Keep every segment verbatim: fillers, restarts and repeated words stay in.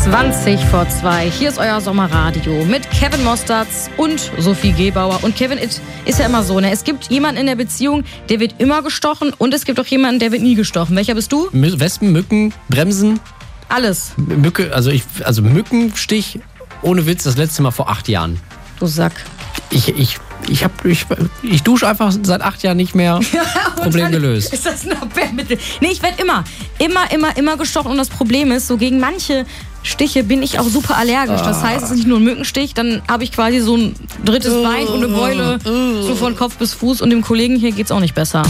zwanzig vor zwei. Hier ist euer Sommerradio mit Kevin Mosterz und Sophie Gebauer. Und Kevin, es ist ja immer so, ne? Es gibt jemanden in der Beziehung, der wird immer gestochen und es gibt auch jemanden, der wird nie gestochen. Welcher bist du? Wespen, Mücken, Bremsen. Alles. Mücke, also ich, also Mückenstich, ohne Witz, das letzte Mal vor acht Jahren. Du Sack. Ich, ich, ich, hab, ich, ich dusche einfach seit acht Jahren nicht mehr. Ja, Problem gelöst. Ist das ein Abwehrmittel? Nee, ich werde immer, immer, immer, immer gestochen. Und das Problem ist, so gegen manche Stiche bin ich auch super allergisch. Das heißt, es ist nicht nur ein Mückenstich, dann habe ich quasi so ein drittes Bein und eine Beule, so von Kopf bis Fuß. Und dem Kollegen hier geht's auch nicht besser.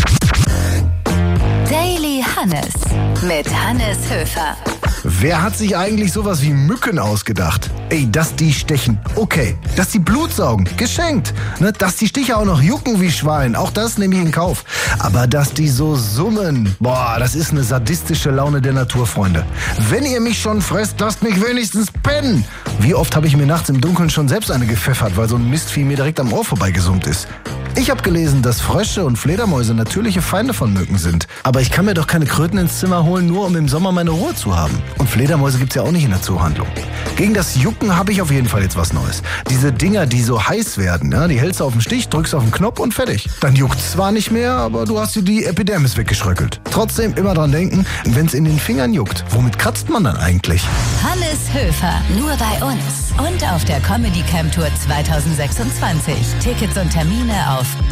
Daily Hannes mit Hannes Höfer. Wer hat sich eigentlich sowas wie Mücken ausgedacht? Ey, dass die stechen, okay. Dass die Blut saugen, geschenkt. Ne? Dass die Stiche auch noch jucken wie Schwein, auch das nehme ich in Kauf. Aber dass die so summen, boah, das ist eine sadistische Laune der Naturfreunde. Wenn ihr mich schon fresst, lasst mich wenigstens pennen. Wie oft habe ich mir nachts im Dunkeln schon selbst eine gepfeffert, weil so ein Mistvieh mir direkt am Ohr vorbeigesummt ist. Ich habe gelesen, dass Frösche und Fledermäuse natürliche Feinde von Mücken sind. Aber ich kann mir doch keine Kröten ins Zimmer holen, nur um im Sommer meine Ruhe zu haben. Und Fledermäuse gibt's ja auch nicht in der Zoohandlung. Gegen das Jucken habe ich auf jeden Fall jetzt was Neues. Diese Dinger, die so heiß werden, ja, die hältst du auf den Stich, drückst auf den Knopf und fertig. Dann juckt's zwar nicht mehr, aber du hast dir die Epidermis weggeschröckelt. Trotzdem immer dran denken, wenn's in den Fingern juckt, womit kratzt man dann eigentlich? Hannes Höfer, nur bei uns und auf der Comedy Camp Tour zwanzig sechsundzwanzig. Tickets und Termine auf